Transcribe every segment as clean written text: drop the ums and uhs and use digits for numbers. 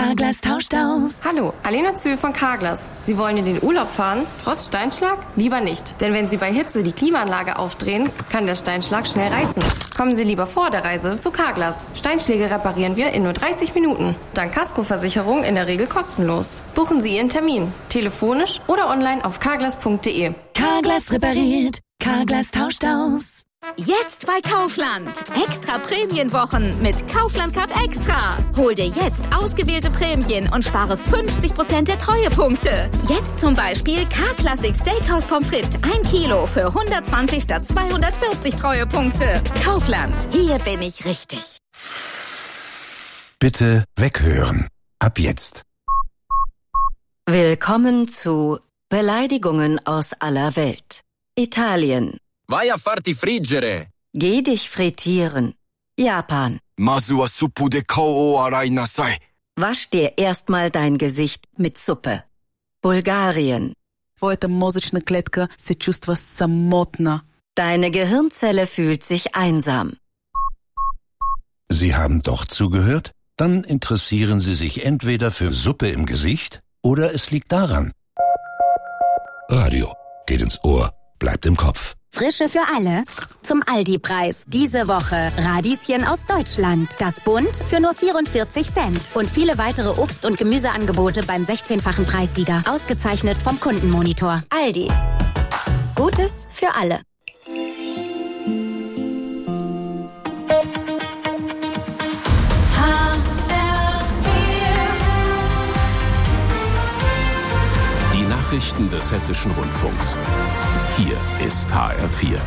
Carglass tauscht aus. Hallo, Alena Zühl von Carglass. Sie wollen in den Urlaub fahren, trotz Steinschlag? Lieber nicht. Denn wenn Sie bei Hitze die Klimaanlage aufdrehen, kann der Steinschlag schnell reißen. Kommen Sie lieber vor der Reise zu Carglass. Steinschläge reparieren wir in nur 30 Minuten. Dank Kaskoversicherung in der Regel kostenlos. Buchen Sie Ihren Termin. Telefonisch oder online auf carglass.de. Carglass repariert. Carglass tauscht aus. Jetzt bei Kaufland. Extra Prämienwochen mit Kaufland Card Extra. Hol dir jetzt ausgewählte Prämien und spare 50% der Treuepunkte. Jetzt zum Beispiel K-Classic Steakhouse Pommes frites 1 Kilo für 120 statt 240 Treuepunkte. Kaufland. Hier bin ich richtig. Bitte weghören. Ab jetzt. Willkommen zu Beleidigungen aus aller Welt. Italien. Vai a farti friggere. Geh dich frittieren. Japan. Masu wa suppu de kou o arai nasai. Wasch dir erstmal dein Gesicht mit Suppe. Bulgarien. Твоята мозъчна клетка се чувства самотна. Deine Gehirnzelle fühlt sich einsam. Sie haben doch zugehört? Dann interessieren Sie sich entweder für Suppe im Gesicht oder es liegt daran. Radio geht ins Ohr, bleibt im Kopf. Frische für alle zum Aldi-Preis. Diese Woche Radieschen aus Deutschland. Das Bund für nur 44 Cent. Und viele weitere Obst- und Gemüseangebote beim 16-fachen Preissieger. Ausgezeichnet vom Kundenmonitor. Aldi. Gutes für alle. Die Nachrichten des Hessischen Rundfunks. Hier ist HR4.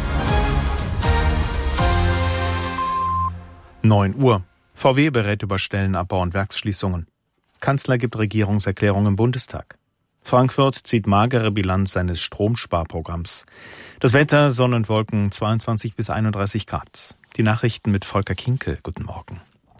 9 Uhr. VW berät über Stellenabbau und Werksschließungen. Kanzler gibt Regierungserklärung im Bundestag. Frankfurt zieht magere Bilanz seines Stromsparprogramms. Das Wetter, Sonne und Wolken, 22 bis 31 Grad. Die Nachrichten mit Volker Kinke. Guten Morgen.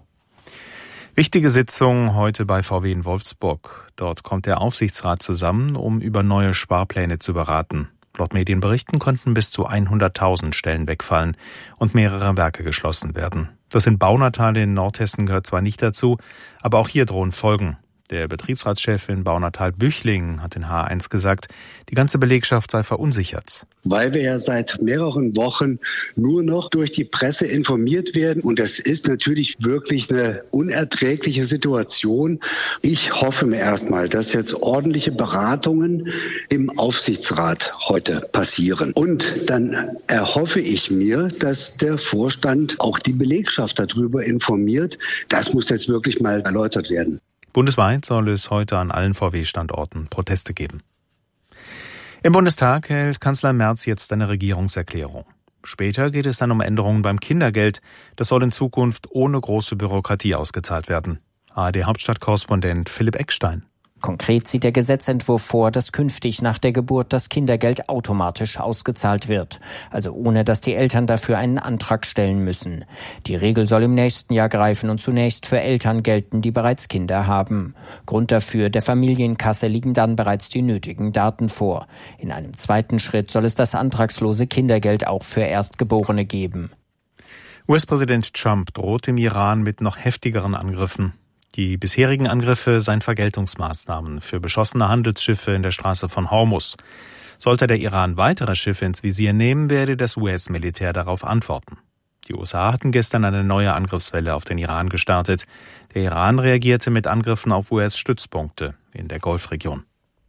Wichtige Sitzung heute bei VW in Wolfsburg. Dort kommt der Aufsichtsrat zusammen, um über neue Sparpläne zu beraten. Laut Medienberichten konnten bis zu 100.000 Stellen wegfallen und mehrere Werke geschlossen werden. Das in Baunatal in Nordhessen gehört zwar nicht dazu, aber auch hier drohen Folgen. Der Betriebsratschef in Baunatal-Büchlingen hat in H1 gesagt, die ganze Belegschaft sei verunsichert. Weil wir ja seit mehreren Wochen nur noch durch die Presse informiert werden. Und das ist natürlich wirklich eine unerträgliche Situation. Ich hoffe mir erstmal, dass jetzt ordentliche Beratungen im Aufsichtsrat heute passieren. Und dann erhoffe ich mir, dass der Vorstand auch die Belegschaft darüber informiert. Das muss jetzt wirklich mal erläutert werden. Bundesweit soll es heute an allen VW-Standorten Proteste geben. Im Bundestag hält Kanzler Merz jetzt eine Regierungserklärung. Später geht es dann um Änderungen beim Kindergeld. Das soll in Zukunft ohne große Bürokratie ausgezahlt werden. ARD-Hauptstadtkorrespondent Philipp Eckstein. Konkret sieht der Gesetzentwurf vor, dass künftig nach der Geburt das Kindergeld automatisch ausgezahlt wird. Also ohne, dass die Eltern dafür einen Antrag stellen müssen. Die Regel soll im nächsten Jahr greifen und zunächst für Eltern gelten, die bereits Kinder haben. Grund dafür, der Familienkasse liegen dann bereits die nötigen Daten vor. In einem zweiten Schritt soll es das antragslose Kindergeld auch für Erstgeborene geben. US-Präsident Trump droht im Iran mit noch heftigeren Angriffen. Die bisherigen Angriffe seien Vergeltungsmaßnahmen für beschossene Handelsschiffe in der Straße von Hormuz. Sollte der Iran weitere Schiffe ins Visier nehmen, werde das US-Militär darauf antworten. Die USA hatten gestern eine neue Angriffswelle auf den Iran gestartet. Der Iran reagierte mit Angriffen auf US-Stützpunkte in der Golfregion.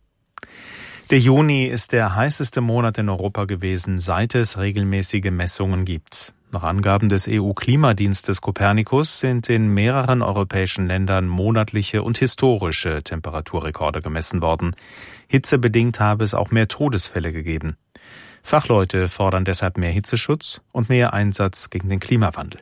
Der Juni ist der heißeste Monat in Europa gewesen, seit es regelmäßige Messungen gibt. Nach Angaben des EU-Klimadienstes Copernicus sind in mehreren europäischen Ländern monatliche und historische Temperaturrekorde gemessen worden. Hitzebedingt habe es auch mehr Todesfälle gegeben. Fachleute fordern deshalb mehr Hitzeschutz und mehr Einsatz gegen den Klimawandel.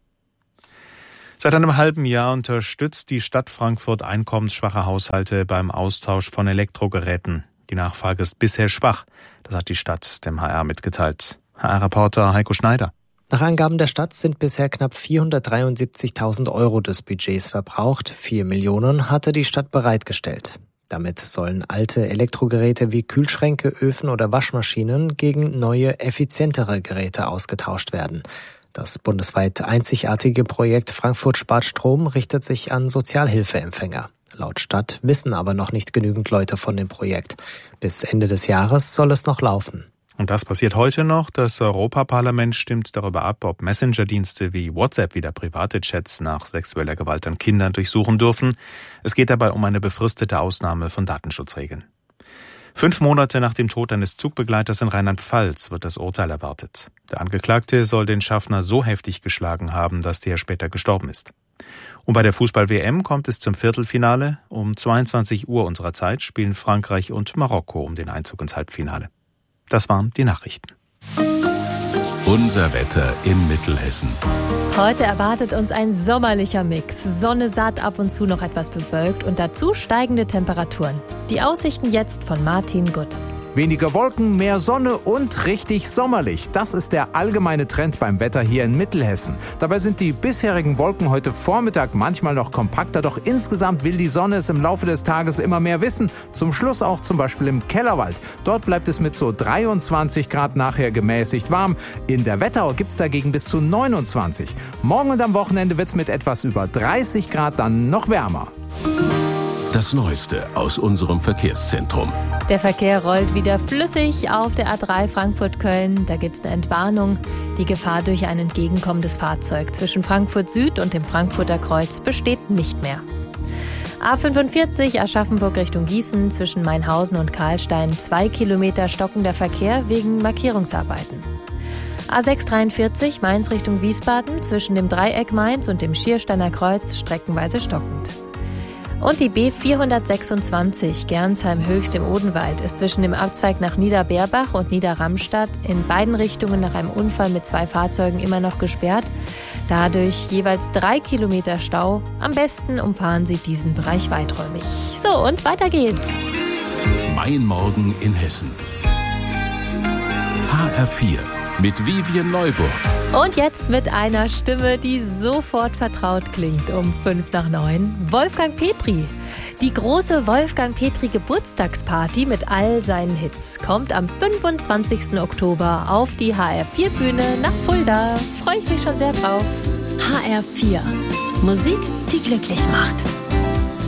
Seit einem halben Jahr unterstützt die Stadt Frankfurt einkommensschwache Haushalte beim Austausch von Elektrogeräten. Die Nachfrage ist bisher schwach, das hat die Stadt dem HR mitgeteilt. HR-Reporter Heiko Schneider. Nach Angaben der Stadt sind bisher knapp 473.000 € des Budgets verbraucht. 4 Millionen hatte die Stadt bereitgestellt. Damit sollen alte Elektrogeräte wie Kühlschränke, Öfen oder Waschmaschinen gegen neue, effizientere Geräte ausgetauscht werden. Das bundesweit einzigartige Projekt Frankfurt spart Strom richtet sich an Sozialhilfeempfänger. Laut Stadt wissen aber noch nicht genügend Leute von dem Projekt. Bis Ende des Jahres soll es noch laufen. Und das passiert heute noch. Das Europaparlament stimmt darüber ab, ob Messenger-Dienste wie WhatsApp wieder private Chats nach sexueller Gewalt an Kindern durchsuchen dürfen. Es geht dabei um eine befristete Ausnahme von Datenschutzregeln. 5 Monate nach dem Tod eines Zugbegleiters in Rheinland-Pfalz wird das Urteil erwartet. Der Angeklagte soll den Schaffner so heftig geschlagen haben, dass der später gestorben ist. Und bei der Fußball-WM kommt es zum Viertelfinale. Um 22 Uhr unserer Zeit spielen Frankreich und Marokko um den Einzug ins Halbfinale. Das waren die Nachrichten. Unser Wetter in Mittelhessen. Heute erwartet uns ein sommerlicher Mix. Sonne satt, ab und zu noch etwas bewölkt und dazu steigende Temperaturen. Die Aussichten jetzt von Martin Gutt. Weniger Wolken, mehr Sonne und richtig sommerlich. Das ist der allgemeine Trend beim Wetter hier in Mittelhessen. Dabei sind die bisherigen Wolken heute Vormittag manchmal noch kompakter, doch insgesamt will die Sonne es im Laufe des Tages immer mehr wissen. Zum Schluss auch zum Beispiel im Kellerwald. Dort bleibt es mit so 23 Grad nachher gemäßigt warm. In der Wetterau gibt's dagegen bis zu 29. Morgen und am Wochenende wird's mit etwas über 30 Grad dann noch wärmer. Das Neueste aus unserem Verkehrszentrum. Der Verkehr rollt wieder flüssig auf der A3 Frankfurt-Köln. Da gibt es eine Entwarnung. Die Gefahr durch ein entgegenkommendes Fahrzeug zwischen Frankfurt Süd und dem Frankfurter Kreuz besteht nicht mehr. A45 Aschaffenburg Richtung Gießen zwischen Mainhausen und Karlstein 2 Kilometer stockender Verkehr wegen Markierungsarbeiten. A643 Mainz Richtung Wiesbaden zwischen dem Dreieck Mainz und dem Schiersteiner Kreuz streckenweise stockend. Und die B426 Gernsheim-Höchst im Odenwald ist zwischen dem Abzweig nach Niederbeerbach und Niederramstadt in beiden Richtungen nach einem Unfall mit 2 Fahrzeugen immer noch gesperrt. Dadurch jeweils 3 Kilometer Stau. Am besten umfahren Sie diesen Bereich weiträumig. So, und weiter geht's. Mein Morgen in Hessen. HR4 mit Vivien Neuburg. Und jetzt mit einer Stimme, die sofort vertraut klingt, um 8:55. Wolfgang Petri. Die große Wolfgang Petri Geburtstagsparty mit all seinen Hits kommt am 25. Oktober auf die HR4-Bühne nach Fulda. Freue ich mich schon sehr drauf. HR4. Musik, die glücklich macht.